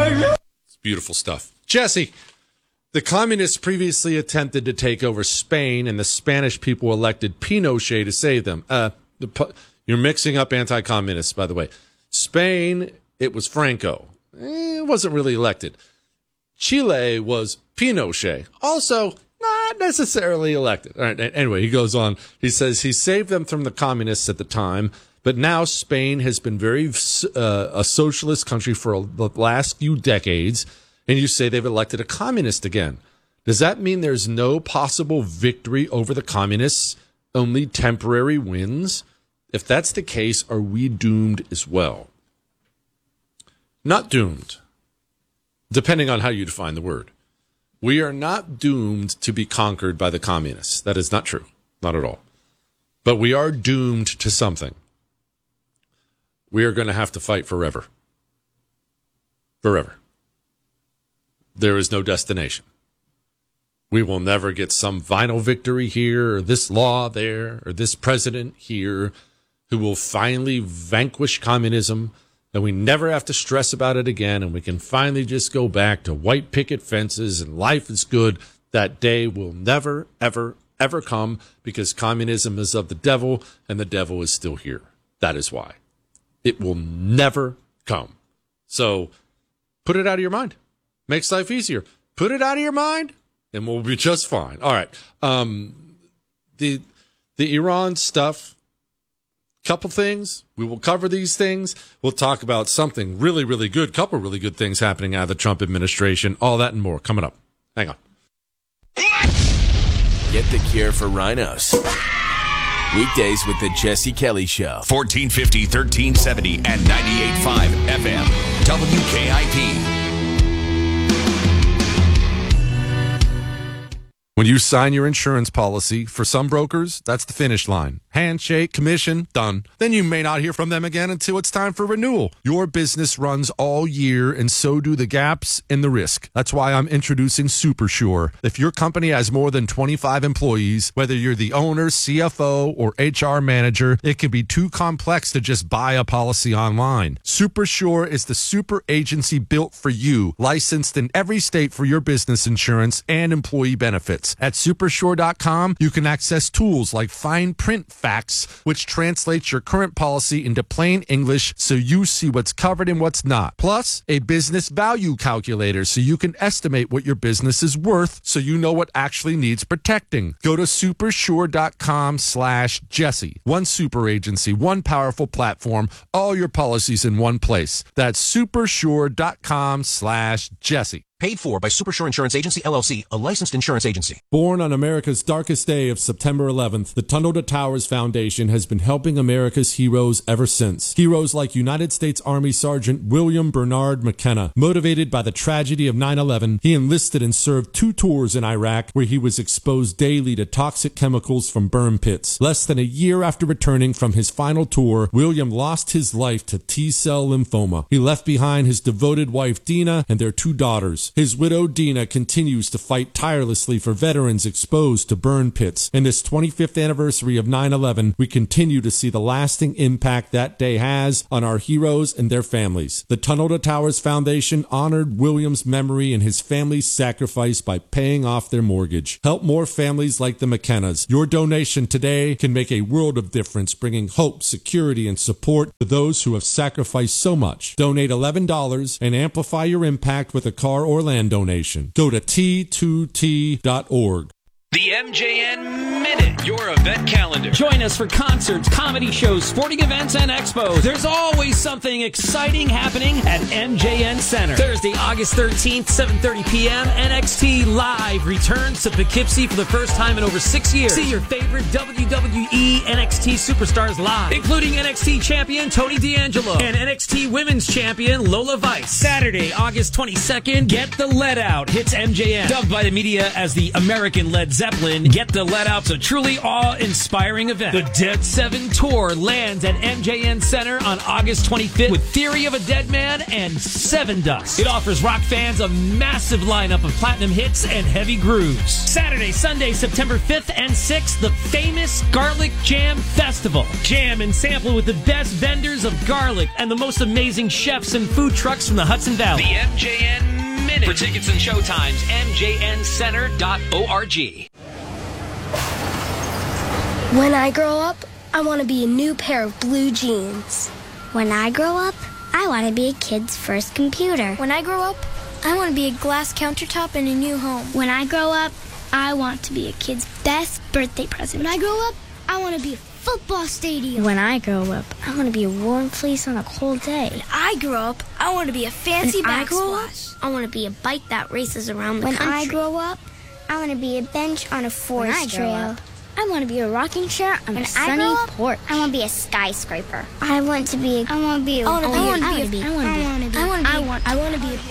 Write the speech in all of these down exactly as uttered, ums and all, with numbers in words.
It's beautiful stuff. Jesse, the communists previously attempted to take over Spain, and the Spanish people elected Pinochet to save them. Uh, the, you're mixing up anti-communists, by the way. Spain, it was Franco. Eh, it wasn't really elected. Chile was Pinochet, also not necessarily elected. All right, anyway, he goes on. He says he saved them from the communists at the time, but now Spain has been very uh, a socialist country for the last few decades, and you say they've elected a communist again. Does that mean there's no possible victory over the communists, only temporary wins? If that's the case, are we doomed as well? Not doomed, depending on how you define the word. We are not doomed to be conquered by the communists. That is not true. Not at all. But we are doomed to something. We are going to have to fight forever. Forever. There is no destination. We will never get some final victory here, or this law there, or this president here, who will finally vanquish communism, and we never have to stress about it again, and we can finally just go back to white picket fences, and life is good. That day will never, ever, ever come, because communism is of the devil, and the devil is still here. That is why. It will never come. So put it out of your mind. Makes life easier. Put it out of your mind, and we'll be just fine. All right. Um, the the Iran stuff, couple things. We will cover these things. We'll talk about something really, really good, couple really good things happening out of the Trump administration. All that and more coming up. Hang on. Get the cure for rhinos. Weekdays with the Jesse Kelly Show. fourteen fifty, thirteen seventy, and ninety-eight point five F M. W K I P. When you sign your insurance policy, for some brokers, that's the finish line. Handshake, commission, done. Then you may not hear from them again until it's time for renewal. Your business runs all year, and so do the gaps and the risk. That's why I'm introducing SuperSure. If your company has more than twenty-five employees, whether you're the owner, C F O, or H R manager, it can be too complex to just buy a policy online. SuperSure is the super agency built for you, licensed in every state for your business insurance and employee benefits. At supersure dot com, you can access tools like fine print facts, which translates your current policy into plain English so you see what's covered and what's not. Plus, a business value calculator so you can estimate what your business is worth so you know what actually needs protecting. Go to supersure dot com slash Jesse. One super agency, one powerful platform, all your policies in one place. That's supersure dot com slash Jesse. Paid for by SuperSure Insurance Agency, L L C, a licensed insurance agency. Born on America's darkest day of September eleventh, the Tunnel to Towers Foundation has been helping America's heroes ever since. Heroes like United States Army Sergeant William Bernard McKenna. Motivated by the tragedy of nine eleven, he enlisted and served two tours in Iraq, where he was exposed daily to toxic chemicals from burn pits. Less than a year after returning from his final tour, William lost his life to T-cell lymphoma. He left behind his devoted wife Dina and their two daughters. His widow, Dina, continues to fight tirelessly for veterans exposed to burn pits. In this twenty-fifth anniversary of nine eleven, we continue to see the lasting impact that day has on our heroes and their families. The Tunnel to Towers Foundation honored William's memory and his family's sacrifice by paying off their mortgage. Help more families like the McKennas. Your donation today can make a world of difference, bringing hope, security, and support to those who have sacrificed so much. Donate eleven dollars and amplify your impact with a car or land donation. Go to T two T dot org. The M J N Minute, your event calendar. Join us for concerts, comedy shows, sporting events, and expos. There's always something exciting happening at M J N Center. Thursday, August thirteenth, seven thirty p.m., N X T Live returns to Poughkeepsie for the first time in over six years. See your favorite W W E N X T superstars live, including N X T champion Tony D'Angelo and N X T women's champion Lola Vice. Saturday, August twenty-second, Get the Lead Out hits M J N. Dubbed by the media as the American Led Zeppelin get to let out a truly awe-inspiring event. The Dead Seven Tour lands at M J N Center on August twenty-fifth with Theory of a Dead Man and Seven Dust. It offers rock fans a massive lineup of platinum hits and heavy grooves. Saturday, Sunday, September fifth and sixth, the famous Garlic Jam Festival. Jam and sample with the best vendors of garlic and the most amazing chefs and food trucks from the Hudson Valley. The M J N Minute. For tickets and showtimes, m j n center dot org. When I grow up, I want to be a new pair of blue jeans. When I grow up, I want to be a kid's first computer. When I grow up, I want to be a glass countertop in a new home. When I grow up, I want to be a kid's best birthday present. When I grow up, I want to be a football stadium. When I grow up, I want to be a warm fleece on a cold day. When I grow up, I want to be a fancy when I grow up, backsplash. I want to be a bike that races around the when country. I grow up, I want to be a bench on a forest when I trail. Up, I want to be a rocking chair on when a sunny I up, porch. I want to be a skyscraper. I want to be. A, I want to be. A, I want to be. I want I to want be. to be. I want to be. I want to be. I want. I want to be.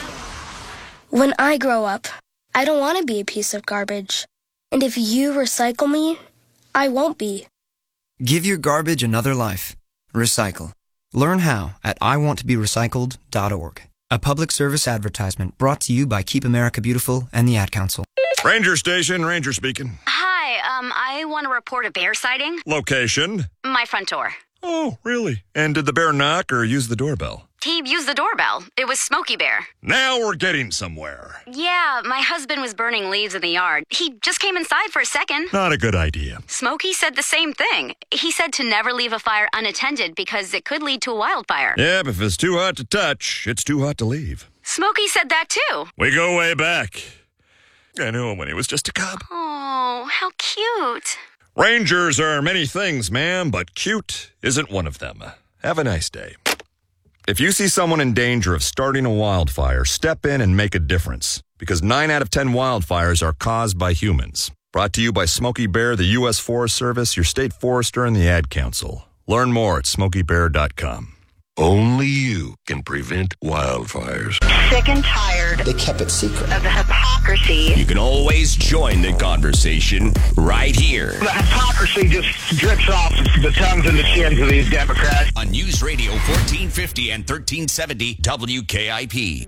When I grow up, I don't want to be a piece of garbage. And if you recycle me, I won't be. Give your garbage another life. Recycle. Learn how at I want to be recycled dot org. A public service advertisement brought to you by Keep America Beautiful and the Ad Council. Ranger Station, Ranger speaking. Hi, um, I want to report a bear sighting. Location? My front door. Oh, really? And did the bear knock or use the doorbell? He used the doorbell. It was Smokey Bear. Now we're getting somewhere. Yeah, my husband was burning leaves in the yard. He just came inside for a second. Not a good idea. Smokey said the same thing. He said to never leave a fire unattended because it could lead to a wildfire. Yep, if it's too hot to touch, it's too hot to leave. Smokey said that too. We go way back. I knew him when he was just a cub. Oh, how cute. Rangers are many things, ma'am, but cute isn't one of them. Have a nice day. If you see someone in danger of starting a wildfire, step in and make a difference. Because nine out of ten wildfires are caused by humans. Brought to you by Smokey Bear, the U S Forest Service, your state forester, and the Ad Council. Learn more at smokey bear dot com. Only you can prevent wildfires. Sick and tired. They kept it secret. Of the hypocrisy. You can always join the conversation right here. The hypocrisy just drips off the tongues and the chins of these Democrats. On News Radio fourteen fifty and thirteen seventy W K I P.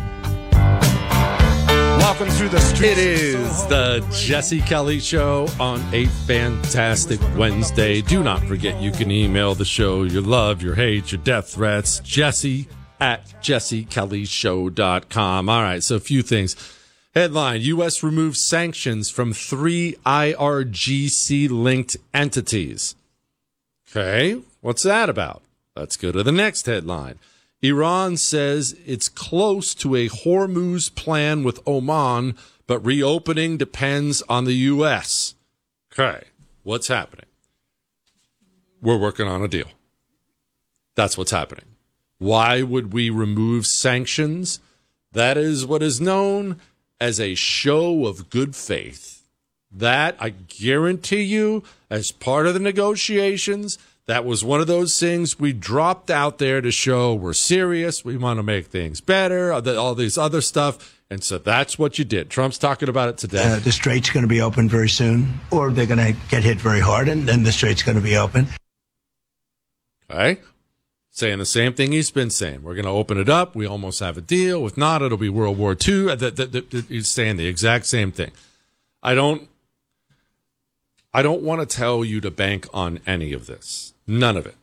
Walking through the streets. It is the Jesse Kelly Show on a fantastic Wednesday. Do not forget you can email the show your love, your hate, your death threats. Jesse at jesse kelly show dot com. All right, so a few things. Headline, U S removes sanctions from three I R G C-linked entities. Okay, what's that about? Let's go to the next headline. Iran says it's close to a Hormuz plan with Oman, but reopening depends on the U S. Okay, what's happening? We're working on a deal. That's what's happening. Why would we remove sanctions? That is what is known as a show of good faith. That, I guarantee you, as part of the negotiations, that was one of those things we dropped out there to show we're serious, we want to make things better, all this other stuff. And so that's what you did. Trump's talking about it today. Uh, the strait's going to be open very soon, or they're going to get hit very hard, and then the strait's going to be open. Okay. Saying the same thing he's been saying. We're going to open it up. We almost have a deal. If not, it'll be World War Two. He's saying the exact same thing. I don't, I don't want to tell you to bank on any of this. None of it.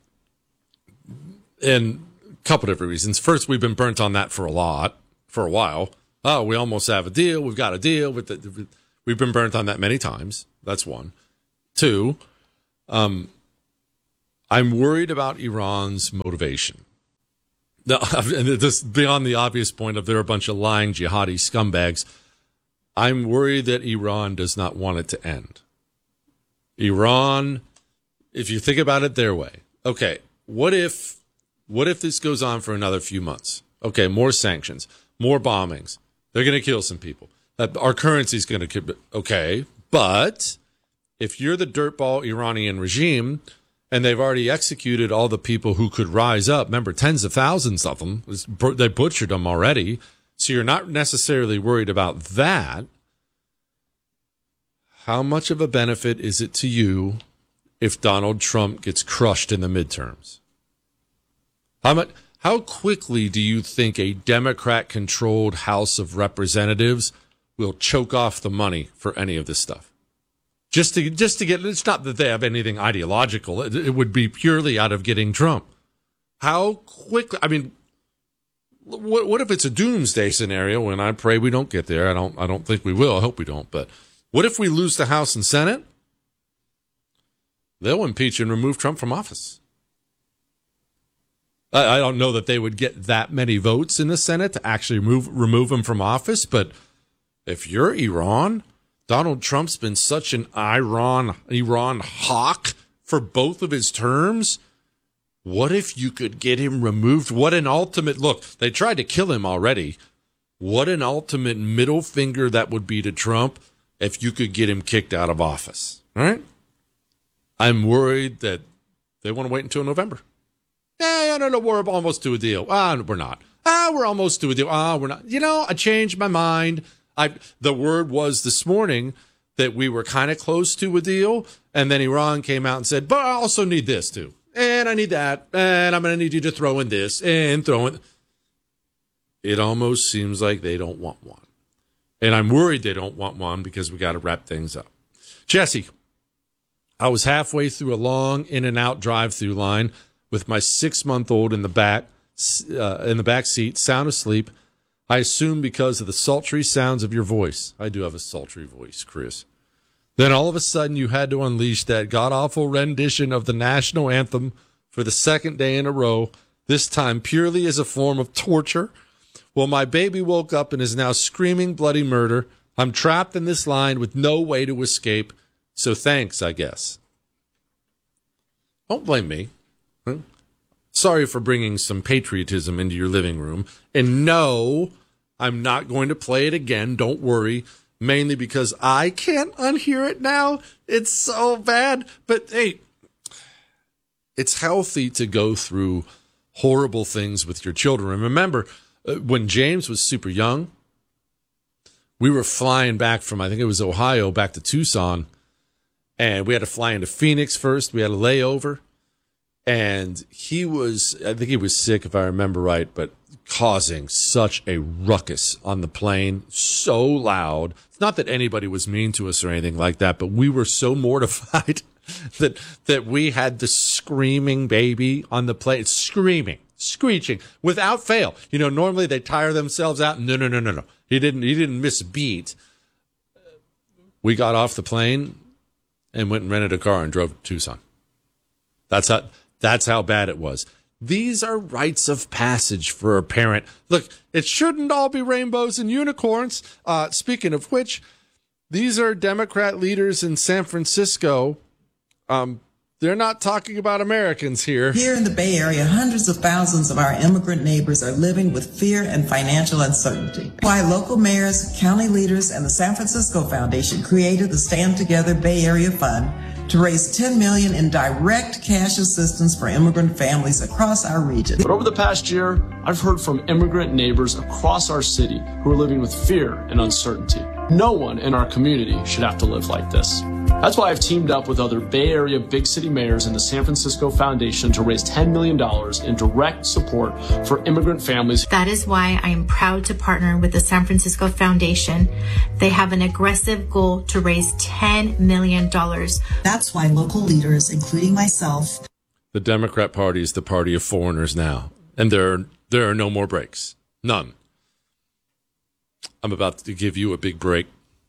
And a couple different reasons. First, we've been burnt on that for a lot, for a while. Oh, we almost have a deal. We've got a deal. With the, we've been burnt on that many times. That's one. Two, um, I'm worried about Iran's motivation. Now, and this beyond the obvious point of they're a bunch of lying jihadi scumbags. I'm worried that Iran does not want it to end. Iran, if you think about it their way, okay, what if what if this goes on for another few months? Okay, more sanctions, more bombings. They're going to kill some people. Our currency's going to, okay, but if you're the dirtball Iranian regime and they've already executed all the people who could rise up, remember, tens of thousands of them, they butchered them already, so you're not necessarily worried about that. How much of a benefit is it to you if Donald Trump gets crushed in the midterms? How much, how quickly do you think a Democrat-controlled House of Representatives will choke off the money for any of this stuff? Just to just to get, it's not that they have anything ideological. It, it would be purely out of getting Trump. How quickly? I mean, what what if it's a doomsday scenario? And I pray we don't get there. I don't. I don't think we will. I hope we don't. But what if we lose the House and Senate? They'll impeach and remove Trump from office. I, I don't know that they would get that many votes in the Senate to actually move, remove him from office. But if you're Iran, Donald Trump's been such an Iran Iran hawk for both of his terms. What if you could get him removed? What an ultimate look. They tried to kill him already. What an ultimate middle finger that would be to Trump if you could get him kicked out of office. All right? I'm worried that they want to wait until November. Yeah, no, no, we're almost to a deal. Ah, we're not. Ah, we're almost to a deal. Ah, we're not. You know, I changed my mind. I the word was this morning that we were kind of close to a deal, and then Iran came out and said, but I also need this too. And I need that, and I'm going to need you to throw in this and throw in. It almost seems like they don't want one. And I'm worried they don't want one because we got to wrap things up. Jesse, I was halfway through a long in and out drive-through line with my six-month-old in the back, uh, in the back seat, sound asleep. I assume because of the sultry sounds of your voice. I do have a sultry voice, Chris. Then all of a sudden you had to unleash that god-awful rendition of the national anthem for the second day in a row, this time purely as a form of torture. Well, my baby woke up and is now screaming bloody murder. I'm trapped in this line with no way to escape. So thanks, I guess. Don't blame me. Huh? Sorry for bringing some patriotism into your living room. And no, I'm not going to play it again. Don't worry. Mainly because I can't unhear it now. It's so bad. But hey, it's healthy to go through horrible things with your children. And remember, uh, when James was super young, we were flying back from, I think it was Ohio, back to Tucson. And we had to fly into Phoenix first. We had a layover. And he was, I think he was sick, if I remember right, but causing such a ruckus on the plane, so loud. It's not that anybody was mean to us or anything like that, but we were so mortified that that we had the screaming baby on the plane, screaming, screeching, without fail. You know, normally they tire themselves out. No, no, no, no, no. He didn't, he didn't miss a beat. We got off the plane and went and rented a car and drove to Tucson. That's how, that's how bad it was. These are rites of passage for a parent. Look, it shouldn't all be rainbows and unicorns. Uh, speaking of which, these are Democrat leaders in San Francisco. Um, they're not talking about Americans here. Here in the Bay Area, hundreds of thousands of our immigrant neighbors are living with fear and financial uncertainty. Why local mayors, county leaders, and the San Francisco Foundation created the Stand Together Bay Area Fund to raise ten million dollars in direct cash assistance for immigrant families across our region. But over the past year, I've heard from immigrant neighbors across our city who are living with fear and uncertainty. No one in our community should have to live like this. That's why I've teamed up with other Bay Area big city mayors and the San Francisco Foundation to raise ten million dollars in direct support for immigrant families. That is why I am proud to partner with the San Francisco Foundation. They have an aggressive goal to raise ten million dollars. That's why local leaders, including myself. The Democrat Party is the party of foreigners now, and there are, there are no more breaks. None. I'm about to give you a big break.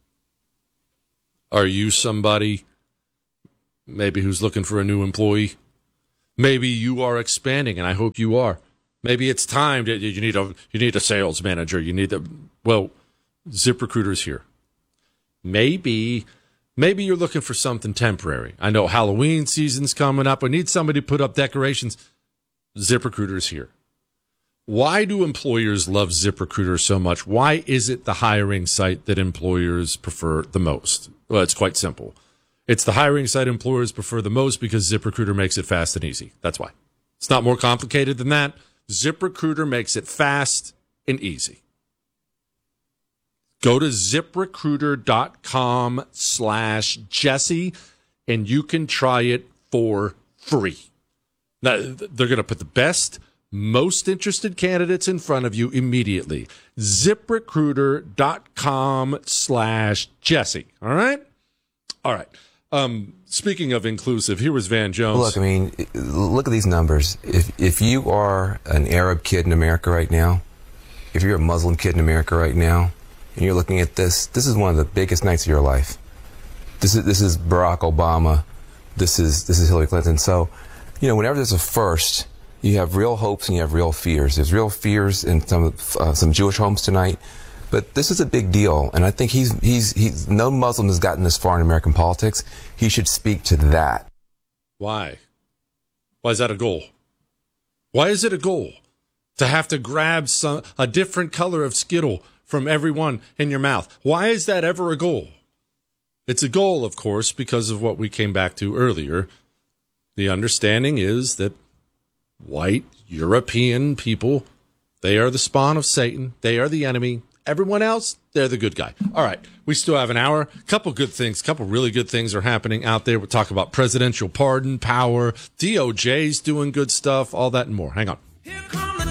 Are you somebody maybe who's looking for a new employee? Maybe you are expanding, and I hope you are. Maybe it's time that you need a you need a sales manager. You need a well, ZipRecruiter's here. Maybe maybe you're looking for something temporary. I know Halloween season's coming up. I need somebody to put up decorations. ZipRecruiter's here. Why do employers love ZipRecruiter so much? Why is it the hiring site that employers prefer the most? Well, it's quite simple. It's the hiring site employers prefer the most because ZipRecruiter makes it fast and easy. That's why. It's not more complicated than that. ZipRecruiter makes it fast and easy. Go to ZipRecruiter.com slash Jesse, and you can try it for free. Now, they're going to put the best, most interested candidates in front of you immediately. ZipRecruiter.com slash Jesse. All right? All right. Um, speaking of inclusive, here was Van Jones. Look, I mean, look at these numbers. If if you are an Arab kid in America right now, if you're a Muslim kid in America right now, and you're looking at this, this is one of the biggest nights of your life. This is this is Barack Obama. This is this is Hillary Clinton. So, you know, whenever there's a first, you have real hopes and you have real fears. There's real fears in some uh, some Jewish homes tonight, but this is a big deal, and I think he's he's he's no Muslim has gotten this far in American politics. He should speak to that. Why? Why is that a goal? Why is it a goal to have to grab some a different color of Skittle from everyone in your mouth? Why is that ever a goal? It's a goal, of course, because of what we came back to earlier. The understanding is that white European people, they are the spawn of Satan. They are the enemy. Everyone else, they're the good guy. All right, we still have an hour. Couple good things, couple really good things are happening out there. We'll talk about presidential pardon, power, D O J's doing good stuff, all that and more. Hang on. Here comes